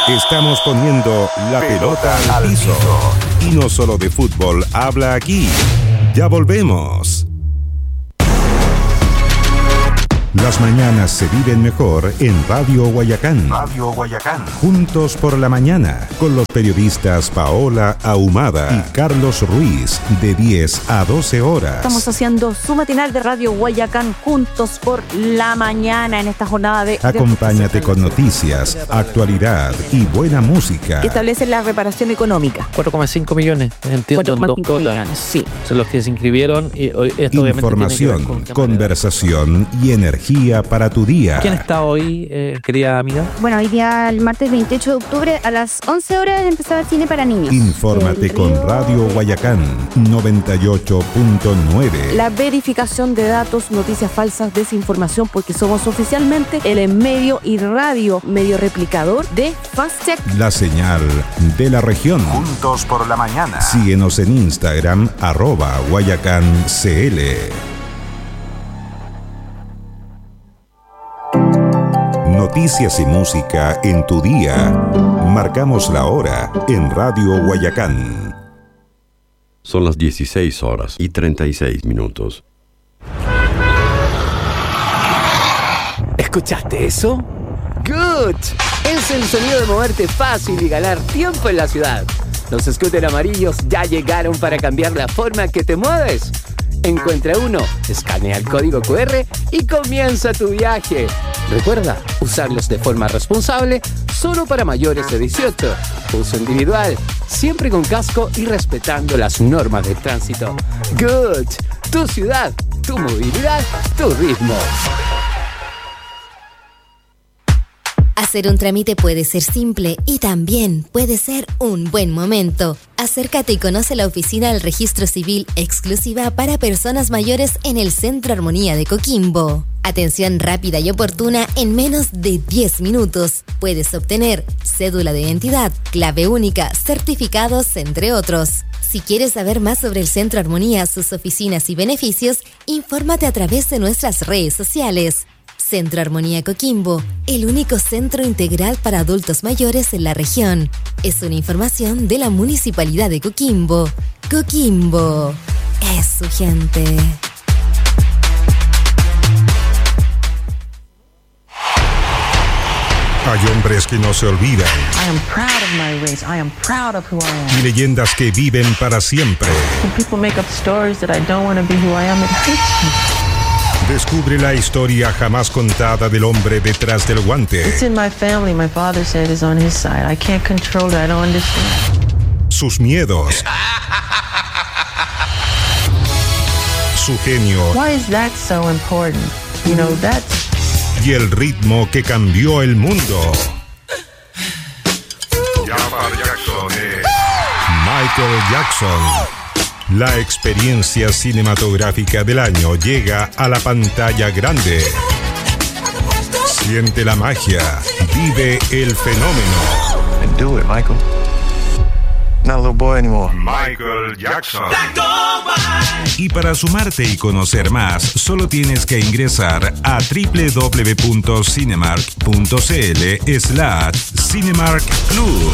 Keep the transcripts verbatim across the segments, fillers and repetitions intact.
Estamos poniendo la pelota al piso. Y no solo de fútbol habla aquí. Ya volvemos. Las mañanas se viven mejor en Radio Guayacán. Radio Guayacán. Juntos por la mañana, con los periodistas Paola Ahumada y Carlos Ruiz, de diez a doce horas. Estamos haciendo su matinal de Radio Guayacán juntos por la mañana en esta jornada de... Acompáñate con noticias, actualidad y buena música. Que establece la reparación económica. cuatro coma cinco millones, entiendo, cuatro coma cinco millones, sí. Son los que se inscribieron. Y esto información, con conversación y energía para tu día. ¿Quién está hoy, eh, querida amiga? Bueno, hoy día, el martes veintiocho de octubre, a las once horas empezaba el cine para niños. Infórmate con Radio Guayacán noventa y ocho punto nueve. La verificación de datos, noticias falsas, desinformación, porque somos oficialmente el medio y radio, medio replicador de Fast Check. La señal de la región. Juntos por la mañana. Síguenos en Instagram, arroba Guayacán C L. Noticias y música en tu día. Marcamos la hora en Radio Guayacán. Son las dieciséis horas y treinta y seis minutos. ¿Escuchaste eso? ¡Good! Es el sonido de moverte fácil y ganar tiempo en la ciudad. Los scooters amarillos ya llegaron para cambiar la forma que te mueves. Encuentra uno, escanea el código cu erre y comienza tu viaje. Recuerda, usarlos de forma responsable, solo para mayores de dieciocho. Uso individual, siempre con casco y respetando las normas de tránsito. Good. Tu ciudad, tu movilidad, tu ritmo. Hacer un trámite puede ser simple y también puede ser un buen momento. Acércate y conoce la oficina del Registro Civil exclusiva para personas mayores en el Centro Armonía de Coquimbo. Atención rápida y oportuna en menos de diez minutos. Puedes obtener cédula de identidad, clave única, certificados, entre otros. Si quieres saber más sobre el Centro Armonía, sus oficinas y beneficios, infórmate a través de nuestras redes sociales. Centro Armonía Coquimbo, el único centro integral para adultos mayores en la región. Es una información de la Municipalidad de Coquimbo. Coquimbo es su gente. Hay hombres que no se olvidan. I am proud of my race. I am proud of who I am. Y leyendas que viven para siempre. When people make up stories that I don't want to be who I am, it hurts me. Descubre la historia jamás contada del hombre detrás del guante. It's in my family. My father said it's on his side. I can't control it. I don't understand. Sus miedos. Su genio. Why is that so important? You know, that's... Y el ritmo que cambió el mundo. Jackson es Michael Jackson. La experiencia cinematográfica del año llega a la pantalla grande. Siente la magia, vive el fenómeno. And do it, Michael. Not a little boy anymore. Michael Jackson. Y para sumarte y conocer más, solo tienes que ingresar a doble u doble u doble u punto cinemark punto c l slash Cinemark Club.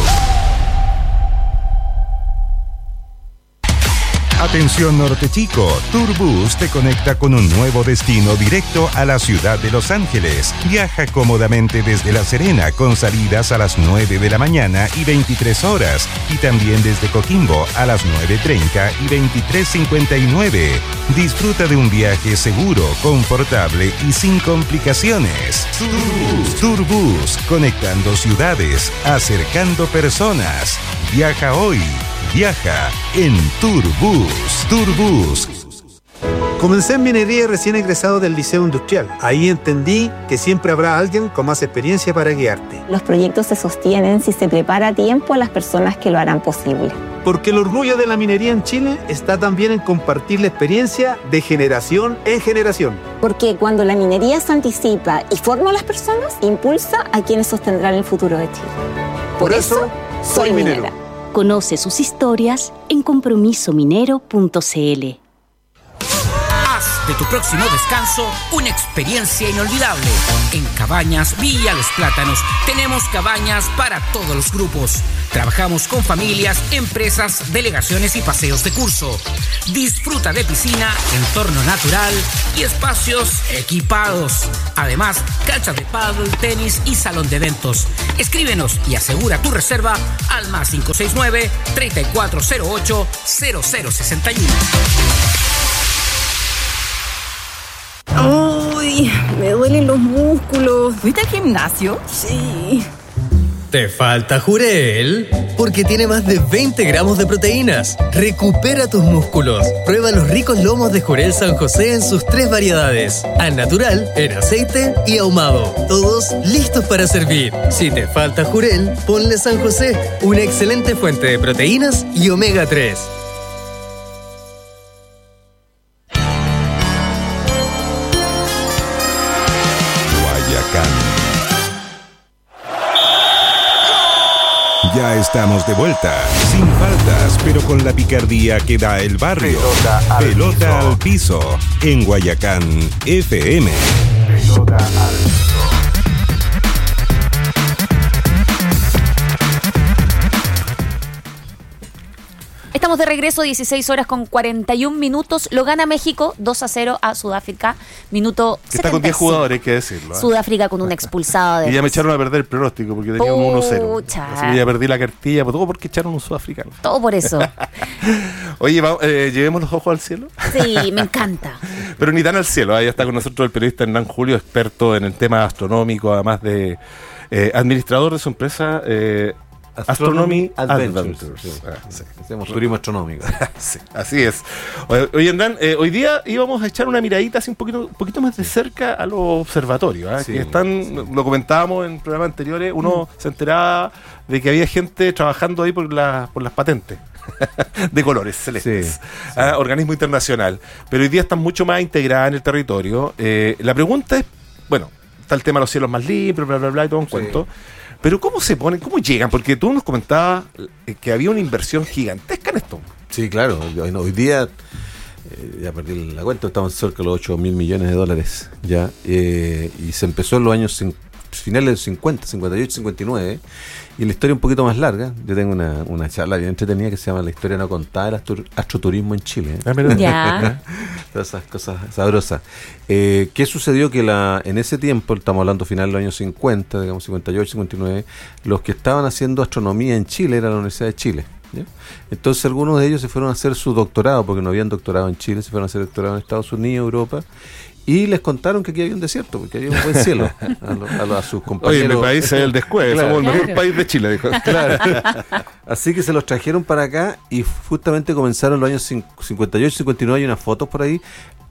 Atención Norte Chico, Tourbus te conecta con un nuevo destino directo a la ciudad de Los Ángeles. Viaja cómodamente desde La Serena con salidas a las nueve de la mañana y veintitrés horas y también desde Coquimbo a las nueve treinta y veintitrés cincuenta y nueve. Disfruta de un viaje seguro, confortable y sin complicaciones. Tourbus, Tourbus, conectando ciudades, acercando personas. Viaja hoy. Viaja en Tourbus. Tourbus. Comencé en minería recién egresado del Liceo Industrial. Ahí entendí que siempre habrá alguien con más experiencia para guiarte. Los proyectos se sostienen si se prepara a tiempo a las personas que lo harán posible. Porque el orgullo de la minería en Chile está también en compartir la experiencia de generación en generación. Porque cuando la minería se anticipa y forma a las personas, impulsa a quienes sostendrán el futuro de Chile. Por, Por eso, eso, soy minera. minera. Conoce sus historias en compromiso minero punto c l. de tu próximo descanso una experiencia inolvidable. En Cabañas Villa Los Plátanos tenemos cabañas para todos los grupos. Trabajamos con familias, empresas, delegaciones y paseos de curso. Disfruta de piscina, entorno natural y espacios equipados. Además, canchas de pádel, tenis y salón de eventos. Escríbenos y asegura tu reserva al más cinco seis nueve, treinta y cuatro cero ocho, cero cero sesenta y uno. Uy, me duelen los músculos. ¿Fuiste al gimnasio? Sí. ¿Te falta Jurel? Porque tiene más de veinte gramos de proteínas. Recupera tus músculos. Prueba los ricos lomos de Jurel San José en sus tres variedades. Al natural, en aceite y ahumado. Todos listos para servir. Si te falta Jurel, ponle San José. Una excelente fuente de proteínas y omega tres. Ya estamos de vuelta, sin faltas, pero con la picardía que da el barrio. Pelota al, Pelota piso. al piso, en Guayacán F M. Pelota al piso. Estamos de regreso, dieciséis horas con cuarenta y un minutos. Lo gana México dos a cero a Sudáfrica. Minuto que está con diez jugadores, hay que decirlo. ¿eh? Sudáfrica con una expulsada de... Y ya me echaron a perder el pronóstico porque tenía un uno cero. Así que ya perdí la cartilla, pero todo porque echaron un sudafricano. Todo por eso. Oye, vamos, eh, llevemos los ojos al cielo. Sí, me encanta. Pero ni tan al cielo. Ahí está con nosotros el periodista Hernán Julio, experto en el tema astronómico, además de eh, administrador de su empresa... Eh, Astronomy, Astronomy Adventures. Adventures. Ah, sí. Hacemos turismo astronómico. Sí, así es. Oye, Hernán, eh, hoy día íbamos a echar una miradita así un poquito, un poquito más de cerca a los observatorios. ¿eh? Sí, que están, sí. Lo comentábamos en programas anteriores, uno mm. se enteraba de que había gente trabajando ahí por, la, por las patentes de colores celestes. Sí, sí. ¿eh? Organismo internacional. Pero hoy día están mucho más integradas en el territorio. Eh, la pregunta es, bueno, está el tema de los cielos más limpios, bla, bla, bla, y todo un sí. cuento. Pero ¿cómo se ponen? ¿Cómo llegan? Porque tú nos comentabas que había una inversión gigantesca en esto. Sí, claro. Hoy, hoy día, eh, ya perdí la cuenta, estamos cerca de los ocho mil millones de dólares ya. Eh, y se empezó en los años finales de los cincuenta, cincuenta y ocho, cincuenta y nueve. Y la historia un poquito más larga. Yo tengo una, una charla bien entretenida que se llama La historia no contada del astro, astroturismo en Chile. ¿eh? Ah, ya. Todas esas cosas sabrosas. Eh, ¿Qué sucedió? Que la en ese tiempo, estamos hablando final de los años cincuenta, digamos cincuenta y ocho, cincuenta y nueve, los que estaban haciendo astronomía en Chile era la Universidad de Chile. ¿ya? Entonces algunos de ellos se fueron a hacer su doctorado, porque no habían doctorado en Chile, se fueron a hacer doctorado en Estados Unidos, Europa. Y les contaron que aquí había un desierto, porque había un buen cielo a, lo, a, lo, a sus compañeros. Oye, mi país es el descueve, claro. Somos el mejor país de Chile, dijo. Claro. Así que se los trajeron para acá y justamente comenzaron en los años cincuenta y ocho, cincuenta y nueve, hay unas fotos por ahí,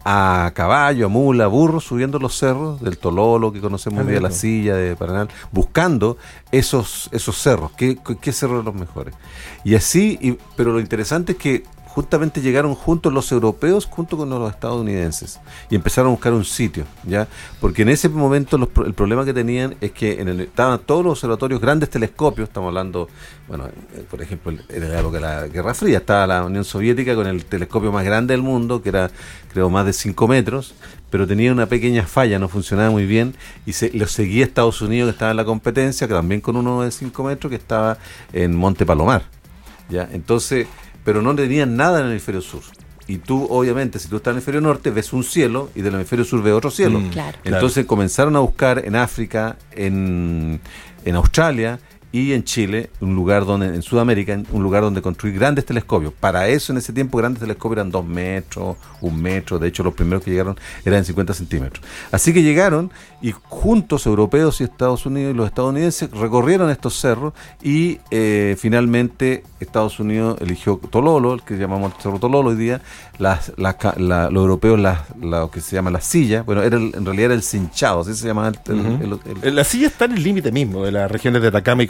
a caballo, a mula, a burro, subiendo los cerros del Tololo, que conocemos muy bien, la Silla de Paraná, buscando esos esos cerros, qué, qué cerros son los mejores. Y así, y, pero lo interesante es que justamente llegaron juntos los europeos junto con los estadounidenses y empezaron a buscar un sitio, ya, porque en ese momento los, el problema que tenían es que en el, estaban todos los observatorios, grandes telescopios, estamos hablando, bueno, por ejemplo, en la época de la Guerra Fría estaba la Unión Soviética con el telescopio más grande del mundo, que era, creo, más de cinco metros, pero tenía una pequeña falla, no funcionaba muy bien, y se, lo seguía Estados Unidos, que estaba en la competencia, que también con uno de cinco metros, que estaba en Monte Palomar, ya, entonces, pero no tenían nada en el hemisferio sur. Y tú, obviamente, si tú estás en el hemisferio norte, ves un cielo, y del hemisferio sur ves otro cielo. Mm, claro. Entonces claro. comenzaron a buscar en África, en, en Australia y en Chile, un lugar donde, en Sudamérica, un lugar donde construir grandes telescopios. Para eso, en ese tiempo, grandes telescopios eran dos metros, un metro. De hecho, los primeros que llegaron eran cincuenta centímetros. Así que llegaron y juntos, europeos y Estados Unidos y los estadounidenses, recorrieron estos cerros y eh, finalmente Estados Unidos eligió Tololo, el que llamamos Cerro Tololo hoy día, las, las, la, los europeos las, lo que se llama la silla, bueno, era el, en realidad era el cinchado, así se llamaba el, uh-huh. el, el, el, la silla está en el límite mismo de las regiones de Atacama y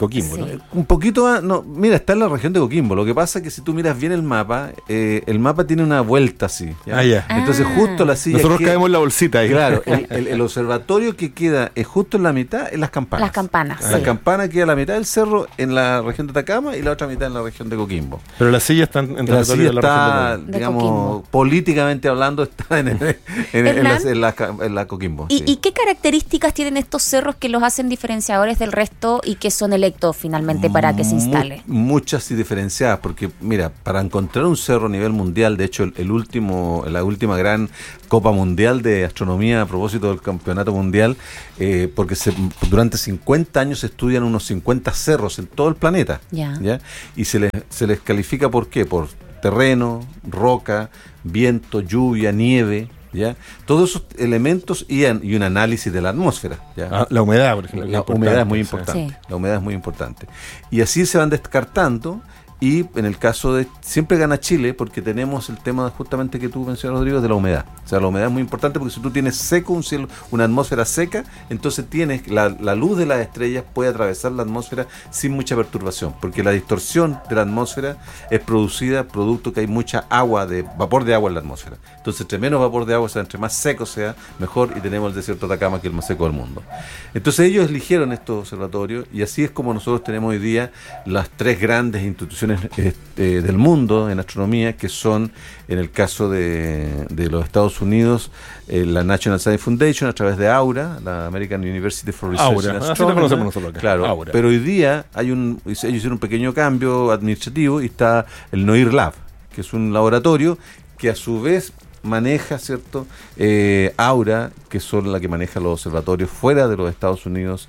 Coquimbo, Sí. ¿no? Un poquito más, no, mira, está en la región de Coquimbo. Lo que pasa es que si tú miras bien el mapa, eh, el mapa tiene una vuelta así. ¿ya? Ah, ya. Entonces Ah. justo la silla Nosotros queda- caemos en la bolsita ahí. Claro, el, el- el observatorio que queda es justo en la mitad, en las campanas. Las campanas. La sí. campana queda a la mitad del cerro en la región de Atacama y la otra mitad en la región de Coquimbo. Pero la silla está en, en La territorio silla de la está, región de De digamos, Coquimbo. políticamente hablando, está en, el- en, en la, Hernán. en la ca- en la Coquimbo. ¿Y, sí. y qué características tienen estos cerros que los hacen diferenciadores del resto y que son electos finalmente para que se Mu- instale? Muchas y diferenciadas, porque mira, para encontrar un cerro a nivel mundial, de hecho el, el último, la última gran Copa Mundial de Astronomía a propósito del Campeonato Mundial, eh, porque se, durante cincuenta años se estudian unos cincuenta cerros en todo el planeta, Ya. ¿ya? Y se les, se les califica por qué, por terreno, roca, viento, lluvia, nieve, ¿ya? Todos esos elementos y, an- y un análisis de la atmósfera, ¿ya? Ah, la humedad, por ejemplo. La que es humedad es muy importante, importante. Sí. La humedad es muy importante. Y así se van descartando. Y en el caso de... Siempre gana Chile porque tenemos el tema justamente que tú mencionas, Rodrigo, de la humedad. O sea, la humedad es muy importante porque si tú tienes seco un cielo, una atmósfera seca, entonces tienes la, la luz de las estrellas puede atravesar la atmósfera sin mucha perturbación. Porque la distorsión de la atmósfera es producida producto que hay mucha agua, de vapor de agua en la atmósfera. Entonces, entre menos vapor de agua, o sea, entre más seco sea, mejor. Y tenemos el desierto de Atacama, que es el más seco del mundo. Entonces, ellos eligieron estos observatorios y así es como nosotros tenemos hoy día las tres grandes instituciones este, del mundo en astronomía, que son, en el caso de, de los Estados Unidos, eh, la National Science Foundation a través de AURA, la American University for Research Aura, in así la Astronomy. conocemos nosotros acá, Claro, Aura. pero hoy día hay un, ellos hicieron un pequeño cambio administrativo y está el NOIR Lab, que es un laboratorio que a su vez maneja, ¿cierto? Eh, Aura, que son la que maneja los observatorios fuera de los Estados Unidos,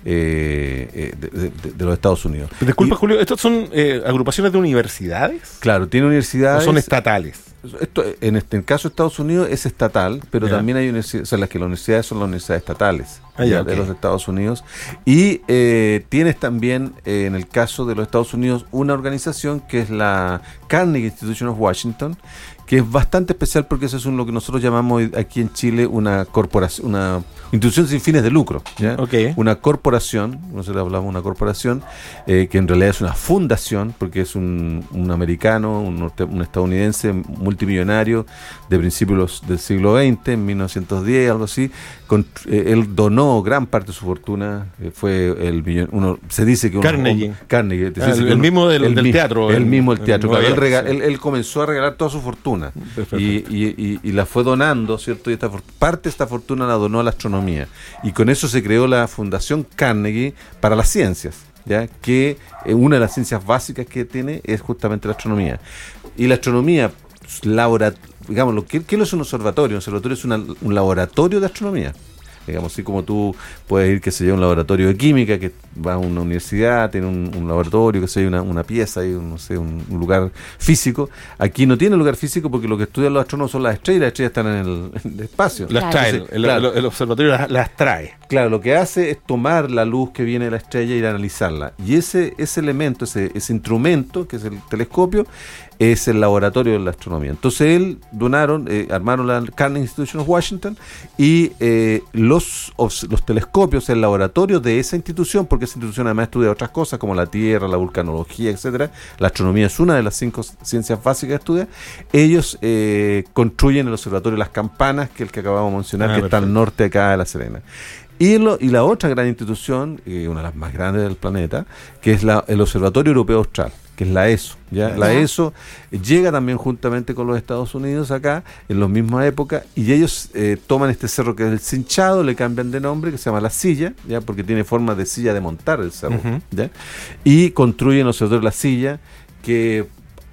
eh, eh, de, de- de- de los Estados Unidos. Disculpa, Y- Julio, ¿estos son eh, agrupaciones de universidades? Claro, tiene universidades. ¿O son estatales? Esto, en este en el caso de Estados Unidos es estatal, pero Ya. también hay universidades, o sea, las que las universidades son las universidades estatales Ah, ya, ya, ok. de los Estados Unidos. Y eh, tienes también, eh, en el caso de los Estados Unidos, una organización que es la Carnegie Institution of Washington, que es bastante especial porque eso es un, lo que nosotros llamamos aquí en Chile una corporación, una institución sin fines de lucro, ¿ya? Ok. Una corporación, nosotros hablamos de una corporación, eh, que en realidad es una fundación, porque es un, un americano, un, norte- un estadounidense multimillonario de principios del siglo veinte, en mil novecientos diez, algo así. Con, eh, él donó gran parte de su fortuna, eh, fue el millon- uno se dice que uno- Carnegie. un- Carnegie, se Ah, dice el- que el uno- mismo del- del mi- teatro el en- mismo el en teatro, Nueva claro, él, York, rega- sí. él- él comenzó a regalar toda su fortuna Perfecto. y, y- y- y la fue donando, ¿cierto? Y esta for- parte de esta fortuna la donó a la astronomía. Y con eso se creó la Fundación Carnegie para las ciencias, ¿ya? Que eh, una de las ciencias básicas que tiene es justamente la astronomía. Y la astronomía, labora, digamos, lo que, ¿qué es un observatorio? Un observatorio es una- un laboratorio de astronomía. Digamos, así como tú puedes ir, que se a un laboratorio de química, que va a una universidad, tiene un, un laboratorio, que se una, una pieza, y un, no sé, un, un lugar físico. Aquí no tiene lugar físico porque lo que estudian los astrónomos son las estrellas, las estrellas están en el, en el espacio. Las Claro. trae, Entonces, el, claro. el- el observatorio las, las trae. Claro, lo que hace es tomar la luz que viene de la estrella y ir a analizarla. Y ese, ese elemento, ese, ese instrumento, que es el telescopio, es el laboratorio de la astronomía. Entonces él donaron, eh, armaron la Carnegie Institution of Washington y eh, los, obs- los telescopios, el laboratorio de esa institución, porque esa institución además estudia otras cosas como la Tierra, la vulcanología, etcétera. La astronomía es una de las cinco ciencias básicas que estudia. Ellos eh, construyen el observatorio Las Campanas, que es el que acabamos de mencionar, Ah, que está al perfecto. norte acá de La Serena. Y, lo- y la otra gran institución, eh, una de las más grandes del planeta, que es la, el Observatorio Europeo Austral, que es la ESO. ¿ya? La Ya. ESO llega también juntamente con los Estados Unidos acá, en la misma época, y ellos eh, toman este cerro que es el Cinchado, le cambian de nombre, que se llama La Silla, ¿ya? Porque tiene forma de silla de montar el cerro, Ujú. ¿ya? Y construyen el Observatorio La Silla, que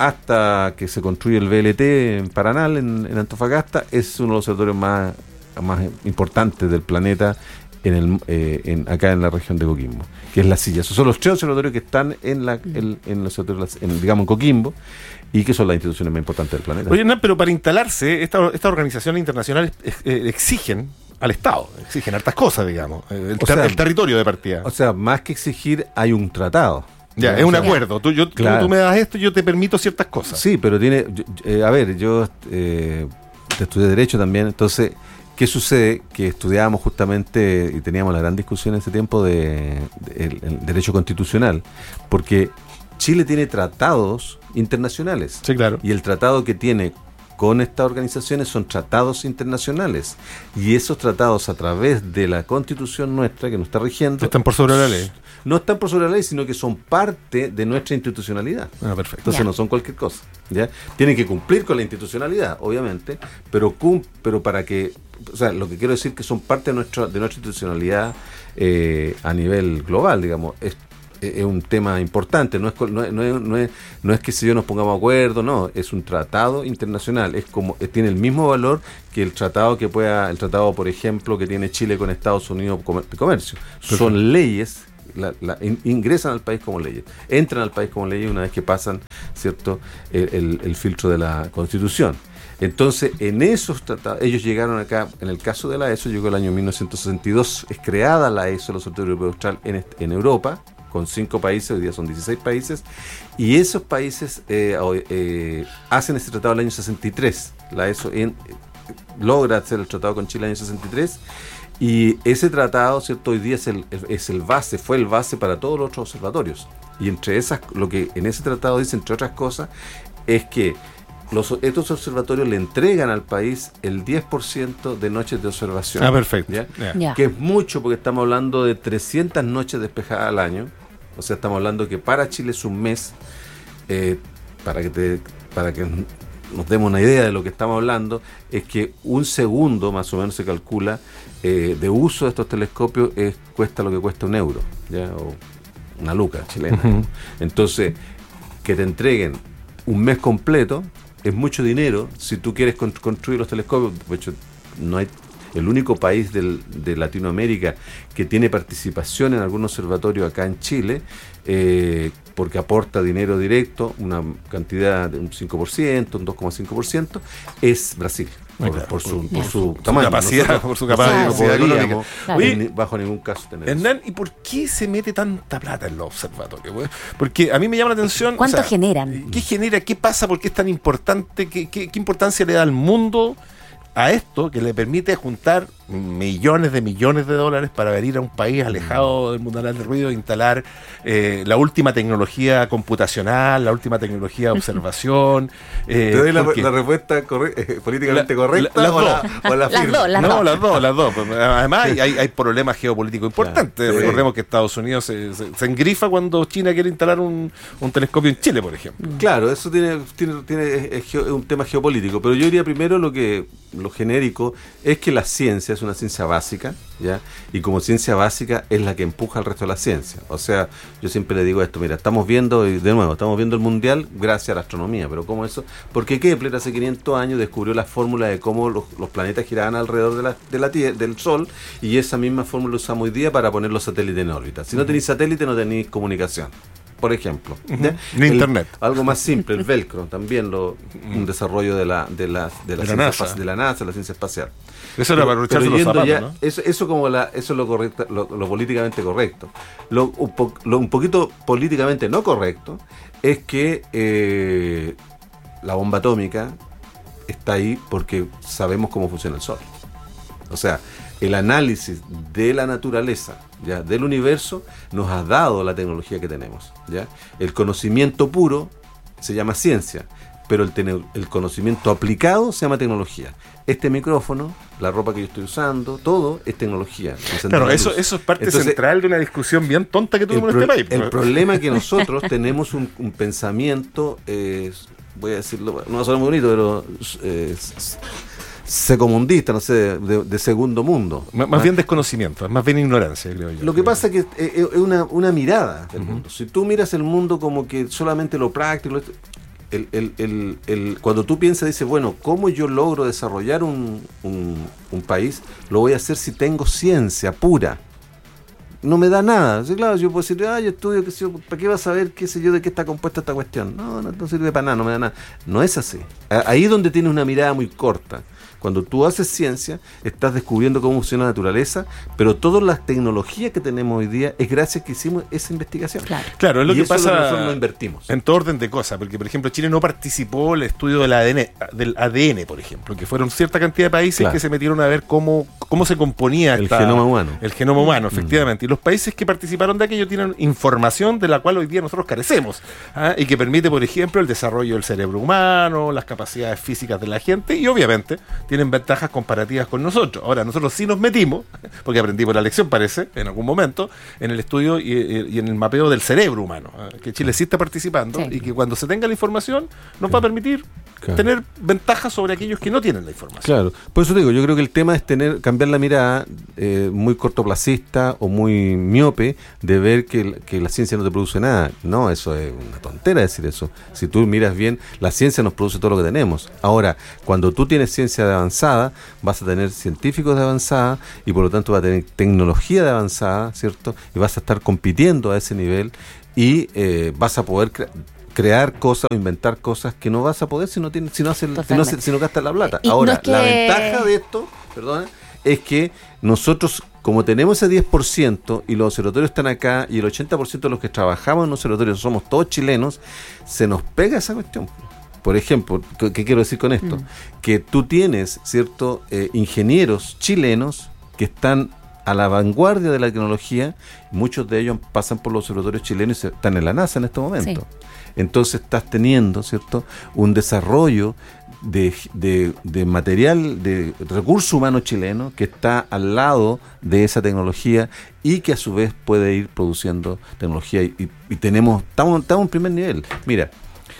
hasta que se construye el V L T en Paranal, en, en Antofagasta, es uno de los observatorios más, más importantes del planeta en el, eh, en, acá en la región de Coquimbo, que es La Silla. Esos son los tres observatorios que están en, la, en, en los observatorios, en, digamos, en Coquimbo, y que son las instituciones más importantes del planeta. Oye, Hernán, pero para instalarse, esta- estas organizaciones internacionales ex- eh, exigen al Estado, exigen hartas cosas, digamos. eh, El, O ter- sea, el territorio de partida. O sea, más que exigir, hay un tratado. Ya, ¿Ya? es un O sea, acuerdo. Tú, yo, tú- Claro. tú me das esto y yo te permito ciertas cosas. Sí, pero tiene, yo- eh, a ver, yo eh, estudié Derecho también, entonces ¿Qué sucede? Que estudiábamos justamente y teníamos la gran discusión en ese tiempo de, de el, el derecho constitucional, porque Chile tiene tratados internacionales. Sí, claro. Y el tratado que tiene con estas organizaciones son tratados internacionales. Y esos tratados, a través de la Constitución nuestra, que nos está rigiendo... ¿Están por sobre la ley? No están por sobre la ley, sino que son parte de nuestra institucionalidad. Ah, perfecto. Entonces ya. no son cualquier cosa, ¿ya? Tienen que cumplir con la institucionalidad, obviamente, pero, cum, pero para que... O sea, lo que quiero decir que son parte de, nuestra de nuestra institucionalidad eh, a nivel global, digamos. Es, es un tema importante, no es, no, es, no, es, no, es, no es que si yo nos pongamos de acuerdo, no, es un tratado internacional, es como es, tiene el mismo valor que el tratado que pueda, el tratado, por ejemplo, que tiene Chile con Estados Unidos de comercio. Perfecto. Son leyes, la, la, in, ingresan al país como leyes, entran al país como leyes una vez que pasan, ¿cierto?, el, el, el filtro de la Constitución. Entonces, en esos tratados, ellos llegaron acá, en el caso de la E S O, llegó el año mil novecientos sesenta y dos, es creada la E S O, el Observatorio Europeo Austral, en, en Europa, con cinco países, hoy día son dieciséis países, y esos países eh, eh, hacen este tratado el año sesenta y tres. La E S O en, eh, logra hacer el tratado con Chile en el año sesenta y tres, y ese tratado, ¿cierto?, hoy día es el, es el base, fue el base para todos los otros observatorios. Y entre esas, lo que en ese tratado dice, entre otras cosas, es que Los, estos observatorios le entregan al país el diez por ciento de noches de observación. Ah, perfecto. ¿Ya? Yeah. Yeah. Que es mucho, porque estamos hablando de trescientas noches despejadas al año. O sea, estamos hablando que para Chile es un mes, eh, para que te, para que nos demos una idea de lo que estamos hablando, es que un segundo, más o menos se calcula, eh, de uso de estos telescopios es, cuesta lo que cuesta un euro, ¿ya? O una luca chilena. Uh-huh. Entonces, que te entreguen un mes completo es mucho dinero si tú quieres con, construir los telescopios. De hecho, no hay el único país del, de Latinoamérica que tiene participación en algún observatorio acá en Chile, eh, porque aporta dinero directo, una cantidad de un cinco por ciento, un dos coma cinco por ciento, es Brasil. Por, claro, por, su, por, por su, su tamaño, capacidad, nosotros, por su capacidad, no podríamos, claro. en, bajo ningún caso tener Hernán, eso. ¿y por qué se mete tanta plata en los observatorios? Güey? Porque a mí me llama la atención. ¿Cuánto o sea, generan? ¿Qué genera? ¿Qué pasa? ¿Por qué es tan importante? ¿Qué, qué, qué importancia le da al mundo a esto que le permite juntar millones de millones de dólares para venir a un país alejado del mundial del ruido e instalar eh, la última tecnología computacional, la última tecnología de observación? Eh, ¿Te doy la, porque, la respuesta corre, eh, políticamente la, correcta la, o, la, o la las firme? dos, las no, dos. las dos, las dos. Además hay, hay, hay problemas geopolíticos importantes. Sí. Recordemos que Estados Unidos se, se, se engrifa cuando China quiere instalar un, un telescopio en Chile, por ejemplo. Claro, eso tiene, tiene, tiene es, es, geo, es un tema geopolítico, pero yo diría primero lo que lo genérico es que la ciencia es una ciencia básica, ¿ya? Y como ciencia básica es la que empuja al resto de la ciencia. O sea, yo siempre le digo esto, mira, estamos viendo, y de nuevo, estamos viendo el mundial gracias a la astronomía, pero ¿cómo eso? Porque Kepler hace quinientos años descubrió la fórmula de cómo los, los planetas giraban alrededor de la, de la tierra, del Sol, y esa misma fórmula usamos hoy día para poner los satélites en órbita. Si no tenéis satélite, no tenéis comunicación. Por ejemplo, uh-huh. Ni internet. Algo más simple, el velcro, también lo, un desarrollo de la de la de la, de ciencia, la NASA, de la NASA, la ciencia espacial. Eso era para aprovecharse los zapatos, ya, ¿no? Eso, eso como la, eso es lo correcto, lo, lo políticamente correcto. Lo un, po, lo un poquito políticamente no correcto es que eh, la bomba atómica está ahí porque sabemos cómo funciona el Sol. O sea, el análisis de la naturaleza, ya, del universo, nos ha dado la tecnología que tenemos, ya. El conocimiento puro se llama ciencia, pero el, tener, el conocimiento aplicado se llama tecnología. Este micrófono, la ropa que yo estoy usando, todo es tecnología. Claro, eso, eso es parte Entonces, central de una discusión bien tonta que tuvimos en este país. El problema es que nosotros tenemos un, un pensamiento, eh, voy a decirlo, no va a sonar muy bonito, pero eh, secomundista, no sé, de, de segundo mundo. M- más bien desconocimiento, más bien ignorancia, creo yo. Lo que pasa es que es, es una, una mirada del uh-huh. mundo. Si tú miras el mundo como que solamente lo práctico, el, el, el, el, cuando tú piensas, dices, bueno, ¿cómo yo logro desarrollar un, un, un país? Lo voy a hacer si tengo ciencia pura. No me da nada. Sí, claro, yo puedo decir, ah, yo estudio, qué sé yo, ¿para qué vas a saber, qué sé yo, de qué está compuesta esta cuestión? No, no, no sirve para nada, no me da nada. No es así. Ahí es donde tienes una mirada muy corta. Cuando tú haces ciencia, estás descubriendo cómo funciona la naturaleza, pero todas las tecnologías que tenemos hoy día es gracias a que hicimos esa investigación. Claro, claro es lo y que eso pasa. Es lo que nosotros no invertimos. En todo orden de cosas, porque por ejemplo Chile no participó en el estudio del A D N, del A D N, por ejemplo, que fueron cierta cantidad de países claro. que se metieron a ver cómo, cómo se componía el esta, genoma humano. El genoma humano, efectivamente. Mm. Y los países que participaron de aquello tienen información de la cual hoy día nosotros carecemos, ¿ah? Y que permite, por ejemplo, el desarrollo del cerebro humano, las capacidades físicas de la gente, y obviamente tienen ventajas comparativas con nosotros. Ahora, nosotros sí nos metimos, porque aprendimos la lección, parece, en algún momento, en el estudio y, y en el mapeo del cerebro humano, ¿ah? Que Chile sí está participando, sí. Y que cuando se tenga la información nos va a permitir claro. tener ventajas sobre aquellos que no tienen la información. Claro, por eso te digo, yo creo que el tema es tener cambiar la mirada eh, muy cortoplacista o muy miope de ver que, que la ciencia no te produce nada. No, eso es una tontera decir eso. Si tú miras bien, la ciencia nos produce todo lo que tenemos. Ahora, cuando tú tienes ciencia de avanzada, vas a tener científicos de avanzada y por lo tanto vas a tener tecnología de avanzada, ¿cierto? Y vas a estar compitiendo a ese nivel y eh, vas a poder cre- crear cosas o inventar cosas que no vas a poder si no tienes, si no haces, si no, si no gastas la plata. Y Ahora, no es que... la ventaja de esto, perdona, es que nosotros, como tenemos ese diez por ciento y los observatorios están acá y el ochenta por ciento de los que trabajamos en los observatorios somos todos chilenos, se nos pega esa cuestión. Por ejemplo, ¿qué, qué quiero decir con esto? Mm. Que tú tienes, ¿cierto?, eh, ingenieros chilenos que están a la vanguardia de la tecnología, muchos de ellos pasan por los observatorios chilenos y están en la NASA en este momento. Sí. Entonces estás teniendo, ¿cierto?, un desarrollo de, de, de material, de recurso humano chileno que está al lado de esa tecnología y que a su vez puede ir produciendo tecnología y, y, y tenemos, estamos, estamos en primer nivel. Mira,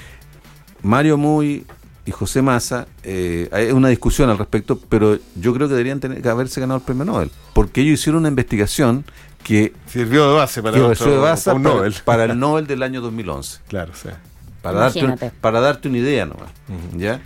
Mario Muy y José Massa, eh, hay una discusión al respecto, pero yo creo que deberían tener que haberse ganado el premio Nobel, porque ellos hicieron una investigación que sirvió de base para, otro, de base un para, Nobel. para el Nobel del año dos mil once. Claro, sí. Para Imagínate. darte para darte una idea nomás, uh-huh. ¿ya?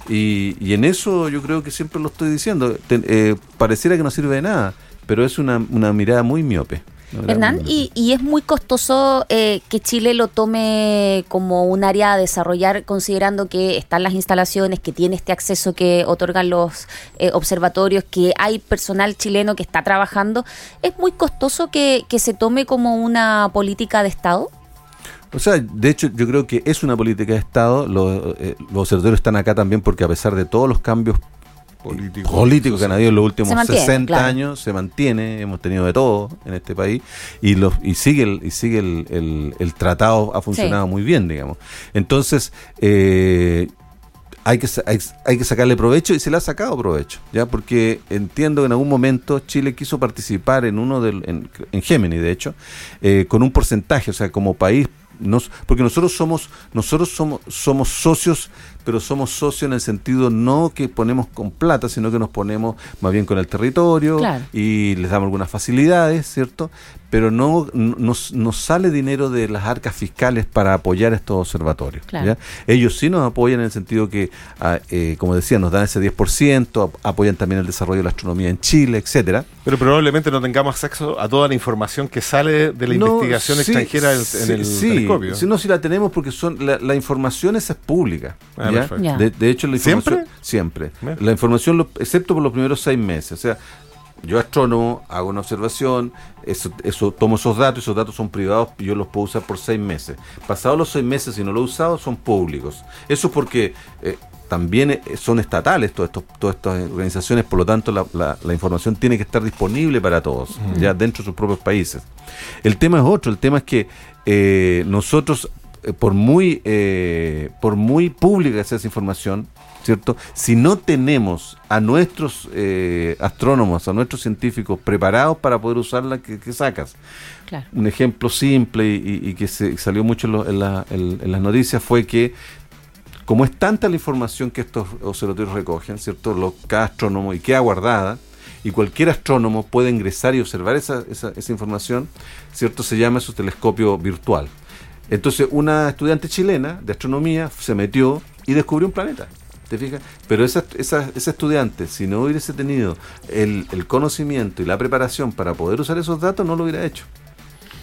Y, y en eso yo creo que siempre lo estoy diciendo, Ten, eh, pareciera que no sirve de nada, pero es una, una mirada muy miope. Hernán, y, y es muy costoso eh, que Chile lo tome como un área a desarrollar, considerando que están las instalaciones, que tiene este acceso que otorgan los eh, observatorios, que hay personal chileno que está trabajando. ¿Es muy costoso que, que se tome como una política de Estado? O sea, de hecho yo creo que es una política de Estado. Los, eh, los observatorios están acá también porque a pesar de todos los cambios político, político que han habido en los últimos sesenta claro. años, se mantiene, hemos tenido de todo en este país y los y sigue el, y sigue el, el, el tratado ha funcionado sí. muy bien, digamos. Entonces, eh, hay que hay, hay que sacarle provecho y se le ha sacado provecho, ya, porque entiendo que en algún momento Chile quiso participar en uno del en, en Géminis, de hecho, eh, con un porcentaje, o sea, como país. Nos, porque nosotros somos nosotros somos somos socios, pero somos socios en el sentido no que ponemos con plata, sino que nos ponemos más bien con el territorio claro. y les damos algunas facilidades, ¿cierto? Pero no nos, nos sale dinero de las arcas fiscales para apoyar estos observatorios. Claro. ¿ya? Ellos sí nos apoyan en el sentido que, eh, como decía, nos dan ese diez por ciento, apoyan también el desarrollo de la astronomía en Chile, etcétera. Pero probablemente no tengamos acceso a toda la información que sale de la no, investigación sí, extranjera en, sí, en el sí, telescopio. Sí, no, sí la tenemos porque son la, la información esa es pública. Ah, ¿ya? De, de hecho, la información... ¿Siempre? Siempre. La información, lo, excepto por los primeros seis meses. O sea, yo astrónomo, hago una observación, eso, eso tomo esos datos, esos datos son privados y yo los puedo usar por seis meses. Pasados los seis meses, si no los he usado, son públicos. Eso es porque... Eh, también son estatales todas estas organizaciones, por lo tanto la, la, la información tiene que estar disponible para todos, uh-huh. ya dentro de sus propios países. El tema es otro, el tema es que eh, nosotros, eh, por muy eh, por muy pública que sea esa información, ¿cierto? Si no tenemos a nuestros eh, astrónomos, a nuestros científicos preparados para poder usarla, ¿qué, qué sacas? Claro. Un ejemplo simple y, y, y que se salió mucho en, lo, en, la, en, en las noticias fue que como es tanta la información que estos observatorios recogen, ¿cierto? Lo, cada astrónomo y queda guardada, y cualquier astrónomo puede ingresar y observar esa, esa, esa información, ¿cierto? Se llama su telescopio virtual. Entonces, una estudiante chilena de astronomía se metió y descubrió un planeta, ¿te fijas? Pero esa, esa, esa estudiante, si no hubiese tenido el, el conocimiento y la preparación para poder usar esos datos, no lo hubiera hecho.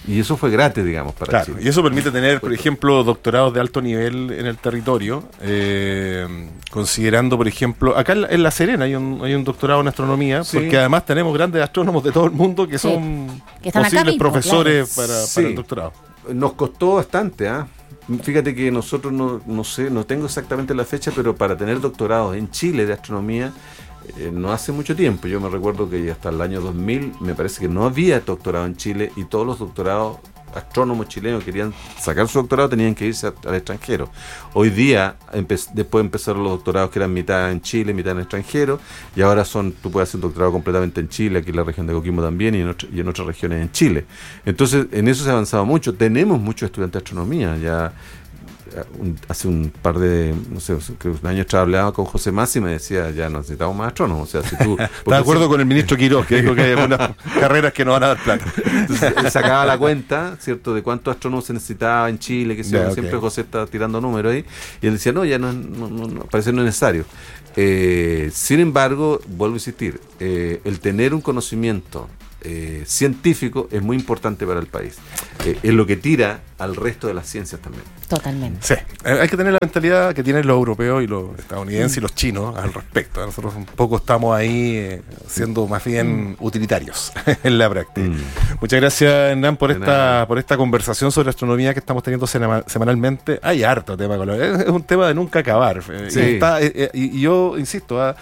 Y eso fue gratis, digamos, para claro, Chile. Y eso permite tener, por ejemplo, doctorados de alto nivel en el territorio, eh, considerando, por ejemplo, acá en La, en la Serena hay un, hay un doctorado en astronomía, sí. porque además tenemos grandes astrónomos de todo el mundo que sí. son que están posibles acá mismo, profesores claro. para, sí. para el doctorado. Nos costó bastante, ¿ah? ¿eh? Fíjate que nosotros, no, no sé, no tengo exactamente la fecha, pero para tener doctorados en Chile de astronomía, Eh, no hace mucho tiempo, yo me recuerdo que hasta el año dos mil me parece que no había doctorado en Chile y todos los doctorados astrónomos chilenos querían sacar su doctorado, tenían que irse a, al extranjero. Hoy día, empe- después empezaron los doctorados que eran mitad en Chile, mitad en el extranjero, y ahora son, tú puedes hacer un doctorado completamente en Chile, aquí en la región de Coquimbo también, y en, otro, y en otras regiones en Chile. Entonces, en eso se ha avanzado mucho. Tenemos muchos estudiantes de astronomía, ya Un, hace un par de, no sé, creo que un año atrás hablaba con José Masi y me decía, ya necesitamos más astrónomos. O sea, si tú. ¿Estás de acuerdo si, con el ministro Quiroz, que dijo que hay algunas carreras que no van a dar plata? Entonces, él sacaba la cuenta, ¿cierto?, de cuántos astrónomos se necesitaba en Chile, que yeah, siempre okay. José está tirando números ahí, y él decía, no, ya no, no, no, no parece no es necesario. Eh, sin embargo, vuelvo a insistir, eh, el tener un conocimiento Eh, científico es muy importante para el país. Eh, es lo que tira al resto de las ciencias también. Totalmente. Sí, hay que tener la mentalidad que tienen los europeos y los estadounidenses mm. y los chinos al respecto. Nosotros un poco estamos ahí eh, siendo más bien mm. utilitarios en la práctica. Mm. Muchas gracias, Hernán, por esta, por esta conversación sobre astronomía que estamos teniendo sema, semanalmente. Hay harto tema, es, es un tema de nunca acabar. Sí. Y, está, eh, y, y yo insisto, eh,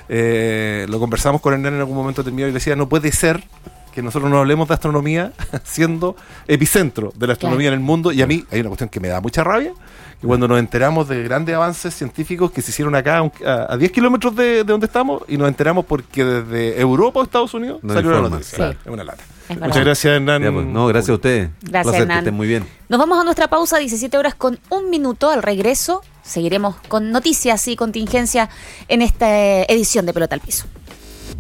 eh, lo conversamos con Hernán en algún momento determinado y le decía, no puede ser que nosotros no hablemos de astronomía siendo epicentro de la astronomía claro. en el mundo, y a mí hay una cuestión que me da mucha rabia, que cuando nos enteramos de grandes avances científicos que se hicieron acá a, a diez kilómetros de, de donde estamos, y nos enteramos porque desde Europa o Estados Unidos no salió la noticia. Claro. Es una lata. Es Muchas gracias, Hernán. Ya, pues, no, gracias a ustedes. Gracias, placer, Hernán. Que estén muy bien. Nos vamos a nuestra pausa, diecisiete horas con un minuto. Al regreso seguiremos con noticias y contingencia en esta edición de Pelota al Piso.